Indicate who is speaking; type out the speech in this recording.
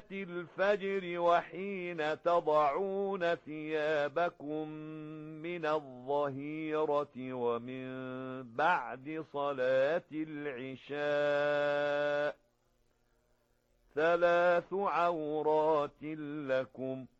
Speaker 1: الفجر وحين تضعون ثيابكم من الظهيرة ومن بعد صلاة العشاء 3 عورات لكم